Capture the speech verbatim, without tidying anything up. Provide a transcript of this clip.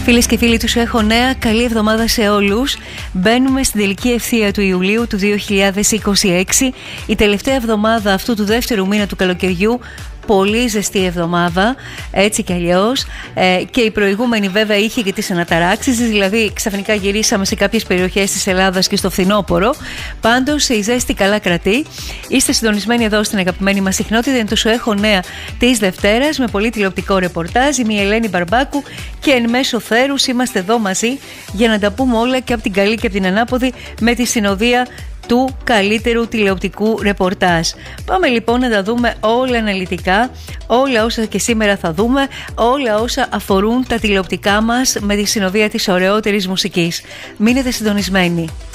Φίλες και φίλοι, τους έχω νέα. Καλή εβδομάδα σε όλους. Μπαίνουμε στην τελική ευθεία του Ιουλίου του δύο χιλιάδες είκοσι έξι, η τελευταία εβδομάδα αυτού του δεύτερου μήνα του καλοκαιριού. Πολύ ζεστή εβδομάδα, έτσι κι αλλιώς. Ε, και η προηγούμενη βέβαια είχε και τις αναταράξεις, δηλαδή ξαφνικά γυρίσαμε σε κάποιες περιοχές της Ελλάδας και στο φθινόπωρο. Πάντως η ζέστη καλά κρατεί. Είστε συντονισμένοι εδώ στην αγαπημένη μας συχνότητα. Είναι το Σου έχω νέα της Δευτέρας με πολύ τηλεοπτικό ρεπορτάζ. Είμαι η Ελένη Μπαρμπάκου και εν μέσω θέρους είμαστε εδώ μαζί για να τα πούμε όλα και από την καλή και από την ανάποδη με τη συνοδεία του καλύτερου τηλεοπτικού ρεπορτάζ. Πάμε λοιπόν να τα δούμε όλα αναλυτικά, όλα όσα και σήμερα θα δούμε, όλα όσα αφορούν τα τηλεοπτικά μας με τη συνοδεία της ωραιότερης μουσικής. Μείνετε συντονισμένοι.